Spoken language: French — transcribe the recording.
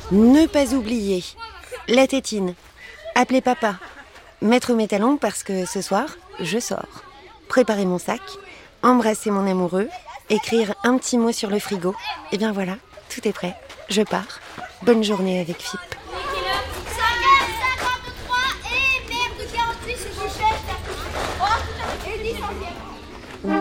Ne pas oublier la tétine, appeler papa, mettre mes talons parce que ce soir, je sors. Préparer mon sac, embrasser mon amoureux, écrire un petit mot sur le frigo. Et bien voilà, tout est prêt. Je pars. Bonne journée avec Fipp.